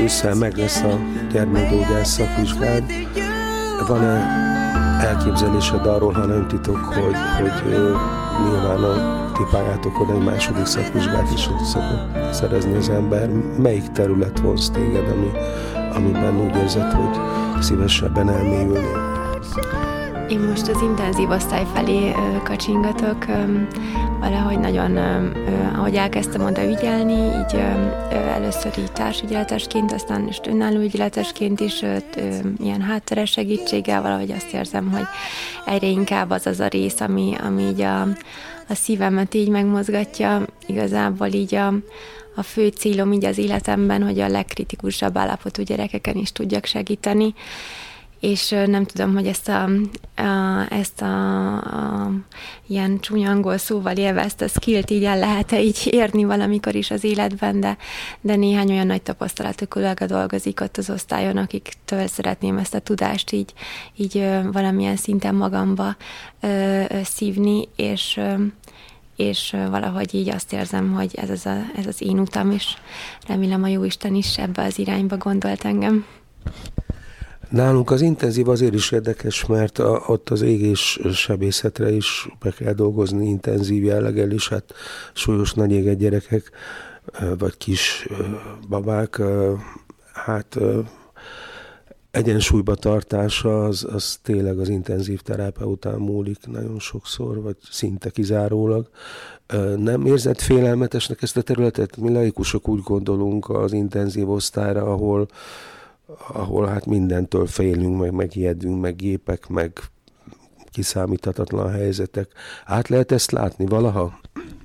ősszel meg lesz a gyermekgyógyász szakvizsgád. Van-e elképzelésed arról, ha nem titok, hogy nyilván a ti pályátokon egy második szakvizsgát is szokott szerezni az ember? Melyik terület vonz téged, amiben úgy érzed, hogy szívesebben elmélyülni? Én most az intenzív osztály felé kacsingatok, valahogy nagyon, ahogy elkezdtem oda ügyelni, így először így társügyeletesként, aztán is önálló ügyeletesként is ilyen hátteres segítséggel valahogy azt érzem, hogy egyre inkább az a rész, ami így a szívemet így megmozgatja, igazából így a fő célom így az életemben, hogy a legkritikusabb állapotú gyerekeken is tudjak segíteni, és nem tudom, hogy ezt a ilyen csúnya angol szóval élve ezt a skillt így el lehet-e így érni valamikor is az életben, de néhány olyan nagy tapasztalatú kollega dolgozik ott az osztályon, akiktől szeretném ezt a tudást így valamilyen szinten magamba szívni, és valahogy így azt érzem, hogy ez az én utam, és remélem a Jóisten is ebbe az irányba gondolt engem. Nálunk az intenzív azért is érdekes, mert ott az égés sebészetre is be kell dolgozni intenzív jelleggel is, hát súlyos nagy éget gyerekek, vagy kis babák, hát egyensúlyba tartása az tényleg az intenzív terápeután múlik nagyon sokszor, vagy szinte kizárólag. Nem érzed félelmetesnek ezt a területet? Mi laikusok úgy gondolunk az intenzív osztályra, ahol hát mindentől félünk, meg megijedünk, meg gépek, meg kiszámíthatatlan helyzetek. Át lehet ezt látni valaha?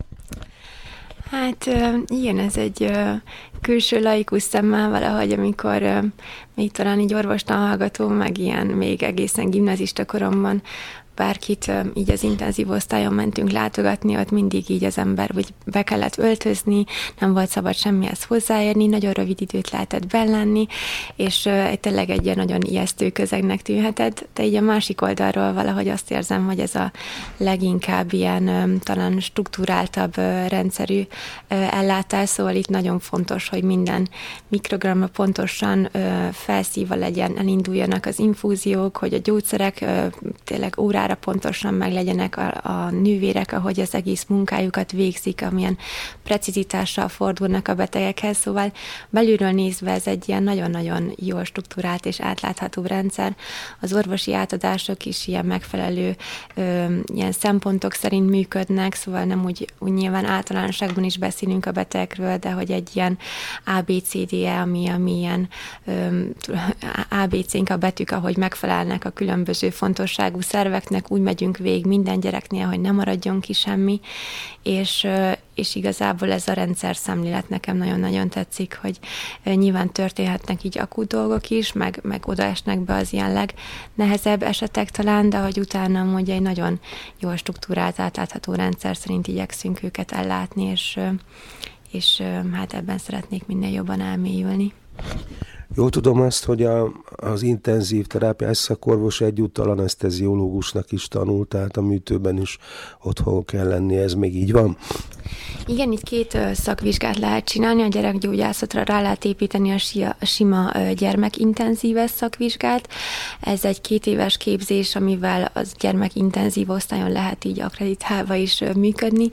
Hát igen, ez egy külső laikus szemmel valahogy, amikor még talán így orvostanhallgató, meg ilyen még egészen gimnazista koromban bárkit így az intenzív osztályon mentünk látogatni, ott mindig így az ember, hogy be kellett öltözni, nem volt szabad semmihez hozzáérni, nagyon rövid időt lehetett benn lenni, és tényleg egy ilyen nagyon ijesztő közegnek tűnhetett, de így a másik oldalról valahogy azt érzem, hogy ez a leginkább ilyen talán struktúráltabb rendszerű ellátás, szóval itt nagyon fontos, hogy minden mikrogramra pontosan felszívva legyen, elinduljanak az infúziók, hogy a gyógyszerek tényleg órára pontosan meglegyenek a nővérek, ahogy az egész munkájukat végzik, amilyen precizitással fordulnak a betegekhez, szóval belülről nézve ez egy ilyen nagyon-nagyon jól struktúrált és átlátható rendszer. Az orvosi átadások is ilyen megfelelő ilyen szempontok szerint működnek, szóval nem úgy nyilván általánosságban is beszélünk a betegekről, de hogy egy ilyen ABCD-e, ami ilyen ABC-nk a betűk, ahogy megfelelnek a különböző fontosságú szerveknek, úgy megyünk végig minden gyereknél, hogy ne maradjon ki semmi, és igazából ez a rendszer szemlélet nekem nagyon-nagyon tetszik, hogy nyilván történhetnek így akut dolgok is, meg odaesnek be az ilyen legnehezebb esetek talán, de hogy utána amúgy egy nagyon jól struktúrált, átlátható rendszer szerint igyekszünk őket ellátni, és hát ebben szeretnék minél jobban elmélyülni. Jól tudom azt, hogy az intenzív terápiás szakorvos egyúttal aneszteziológusnak is tanult, tehát a műtőben is otthon kell lenni, ez még így van? Igen, itt 2 szakvizsgát lehet csinálni, a gyerekgyógyászatra rá lehet építeni a sima gyermekintenzíves szakvizsgát. Ez egy 2 éves képzés, amivel az gyermekintenzív osztályon lehet így akkreditálva is működni.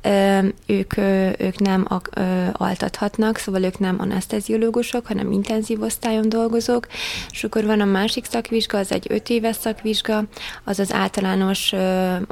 Ők nem altathatnak, szóval ők nem aneszteziológusok, hanem intenzív osztályon dolgozók. És akkor van a másik szakvizsga, az egy 5 éves szakvizsga, az az általános